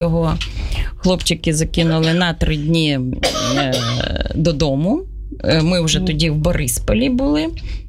Його хлопчики закинули на 3 дні додому. Ми вже тоді в Борисполі були.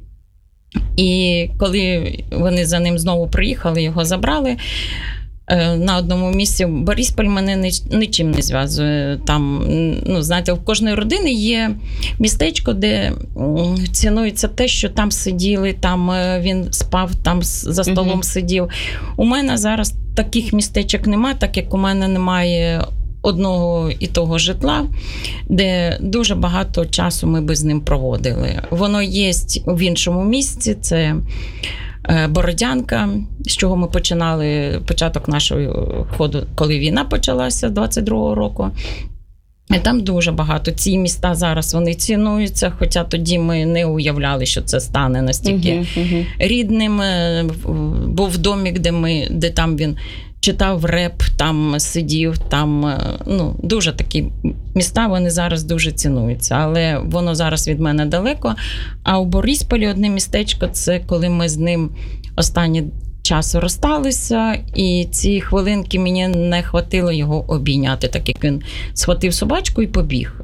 І коли вони за ним знову приїхали, його забрали, на одному місці Борисполь мене нічим не зв'язує. Там, знаєте, в кожної родини є містечко, де цінується те, що там сиділи, там він спав, там за столом сидів. У мене зараз таких містечок немає, так як у мене немає одного і того житла, де дуже багато часу ми би з ним проводили. Воно є в іншому місці, це Бородянка, з чого ми починали початок нашого ходу, коли війна почалася 22-го року. І там дуже багато. Ці міста зараз вони цінуються, хоча тоді ми не уявляли, що це стане настільки рідним. Був домик, де там він читав реп, там сидів, там, дуже такі міста, вони зараз дуже цінуються, але воно зараз від мене далеко. А у Борисполі одне містечко, це коли ми з ним останній час розсталися, і ці хвилинки мені не хватило його обійняти, так як він схватив собачку і побіг.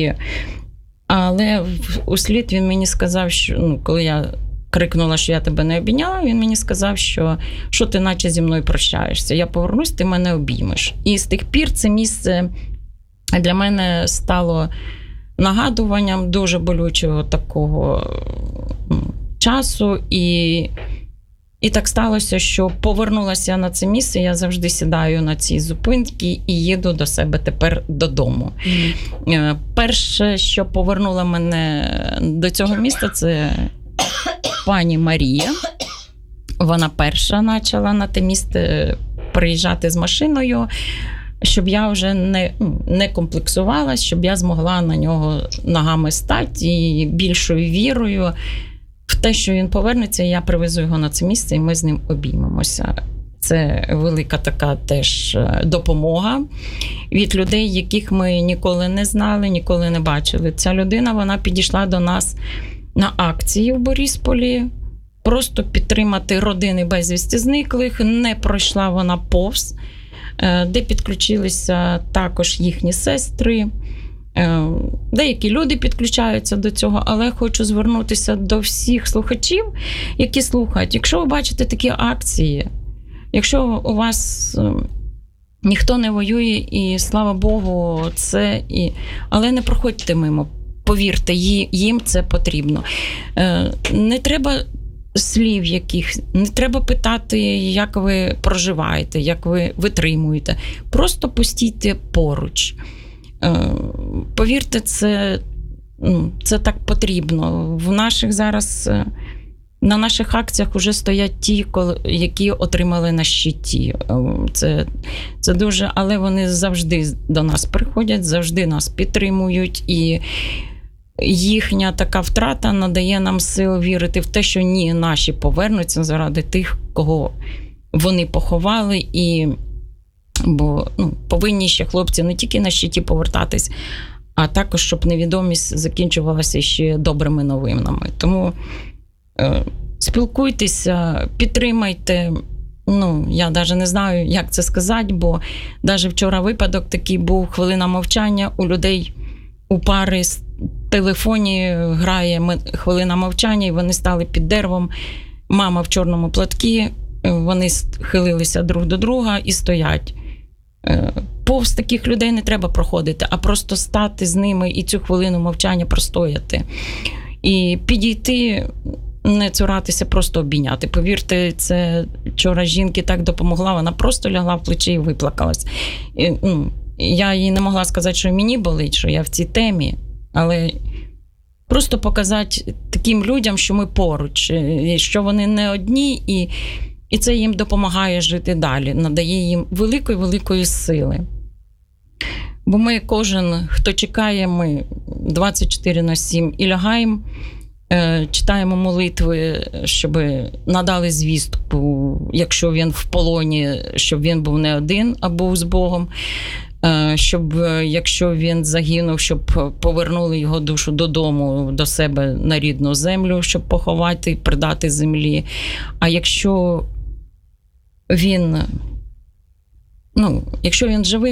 Але услід він мені сказав, що, коли я крикнула, що я тебе не обійняла, він мені сказав, що ти наче зі мною прощаєшся. Я повернусь, ти мене обіймеш. І з тих пір це місце для мене стало нагадуванням дуже болючого такого часу. І так сталося, що повернулася на це місце, я завжди сідаю на ці зупинки і їду до себе тепер додому. Перше, що повернуло мене до цього міста, це пані Марія. Вона перша почала на те місце приїжджати з машиною, щоб я вже не комплексувалась, щоб я змогла на нього ногами стати і більшою вірою в те, що він повернеться, я привезу його на це місце, і ми з ним обіймемося. Це велика така теж допомога від людей, яких ми ніколи не знали, ніколи не бачили. Ця людина, вона підійшла до нас на акції в Борисполі, просто підтримати родини безвісти зниклих. Не пройшла вона повз, де підключилися також їхні сестри. Деякі люди підключаються до цього, але хочу звернутися до всіх слухачів, які слухають. Якщо ви бачите такі акції, якщо у вас ніхто не воює, і слава Богу, але не проходьте мимо. Повірте, їм це потрібно. Не треба слів яких, не треба питати, як ви проживаєте, як ви витримуєте. Просто постійте поруч. Повірте, це так потрібно. На наших акціях вже стоять ті, які отримали на щиті. Це дуже, але вони завжди до нас приходять, завжди нас підтримують, і їхня така втрата надає нам сил вірити в те, що наші повернуться заради тих, кого вони поховали, бо повинні ще хлопці не тільки на щиті повертатись, а також, щоб невідомість закінчувалася ще добрими новинами. Тому спілкуйтеся, підтримайте. Я навіть не знаю, як це сказати, бо навіть вчора випадок такий був, хвилина мовчання, у людей у пари в телефоні грає хвилина мовчання, і вони стали під деревом, мама в чорному платкі, вони хилилися друг до друга і стоять. Повз таких людей не треба проходити, а просто стати з ними і цю хвилину мовчання простояти. І підійти, не цуратися, просто обійняти. Повірте, це вчора жінки так допомогла, вона просто лягла в плечі і виплакалась. Я їй не могла сказати, що мені болить, що я в цій темі, але просто показати таким людям, що ми поруч, що вони не одні, і це їм допомагає жити далі, надає їм великої сили. Бо ми кожен, хто чекає, ми 24/7 і лягаємо, читаємо молитви, щоб надали звістку, якщо він в полоні, щоб він був не один, а був з Богом, щоб, якщо він загинув, щоб повернули його душу додому, до себе на рідну землю, щоб поховати і придати землі. А якщо він якщо він живий,